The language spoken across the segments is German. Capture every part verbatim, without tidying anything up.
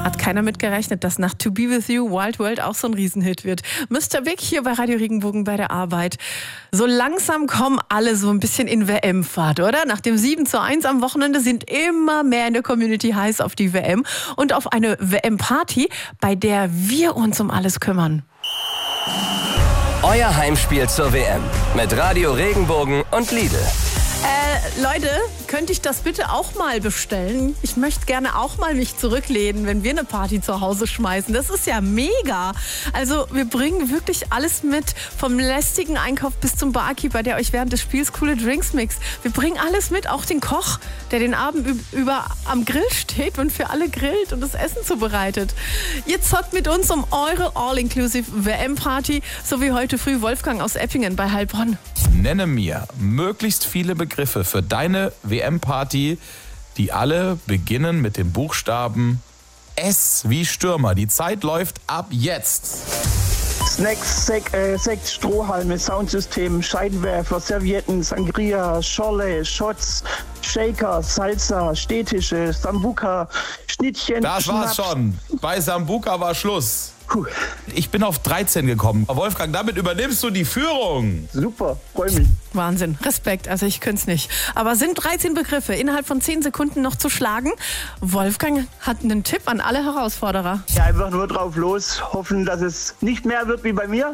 Hat keiner mit gerechnet, dass nach To Be With You Wild World auch so ein Riesenhit wird. Mister Big hier bei Radio Regenbogen bei der Arbeit. So langsam kommen alle so ein bisschen in W M-Fahrt, oder? Nach dem sieben zu eins am Wochenende sind immer mehr in der Community heiß auf die W M und auf eine W M-Party, bei der wir uns um alles kümmern. Euer Heimspiel zur W M mit Radio Regenbogen und Lidl. Äh, Leute, könnte ich das bitte auch mal bestellen? Ich möchte gerne auch mal mich zurücklehnen, wenn wir eine Party zu Hause schmeißen. Das ist ja mega. Also wir bringen wirklich alles mit, vom lästigen Einkauf bis zum Barkeeper, der euch während des Spiels coole Drinks mixt. Wir bringen alles mit, auch den Koch, der den Abend über am Grill steht und für alle grillt und das Essen zubereitet. Ihr zockt mit uns um eure All-Inclusive W M-Party, so wie heute früh Wolfgang aus Eppingen bei Heilbronn. Nenne mir möglichst viele Begriffe für deine W M-Party, die alle beginnen mit dem Buchstaben S wie Stürmer. Die Zeit läuft ab jetzt. Snacks, Sek, äh, Sekt, Strohhalme, Soundsystem, Scheinwerfer, Servietten, Sangria, Schorle, Shots, Shaker, Salsa, Stehtische, Sambuca, Schnittchen, Das war's Schnaps. schon. Bei Sambuca war Schluss. Puh, Ich bin auf dreizehn gekommen. Wolfgang, damit übernimmst du die Führung. super, freu mich. Wahnsinn, Respekt, also ich könnte es nicht. Aber sind dreizehn Begriffe innerhalb von zehn Sekunden noch zu schlagen? Wolfgang hat einen Tipp an alle Herausforderer. Ja, einfach nur drauf los, hoffen, dass es nicht mehr wird wie bei mir.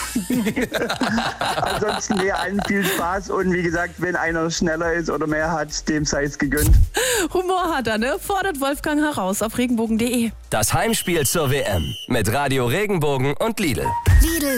Ansonsten dir allen viel Spaß und wie gesagt, wenn einer schneller ist oder mehr hat, dem sei es gegönnt. Humor hat er, ne? Fordert Wolfgang heraus auf regenbogen punkt de. Das Heimspiel zur W M mit Radio Regenbogen und Lidl. Lidl